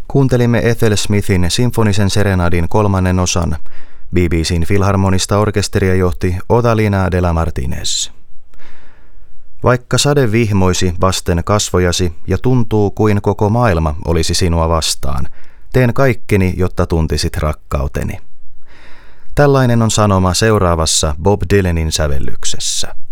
Kuuntelimme Ethel Smithin sinfonisen serenadin 3. osan. BBC:n filharmonista orkesteria johti Otalina de la Martinez. Vaikka sade vihmoisi vasten kasvojasi ja tuntuu kuin koko maailma olisi sinua vastaan, teen kaikkeni, jotta tuntisit rakkauteni. Tällainen on sanoma seuraavassa Bob Dylanin sävellyksessä.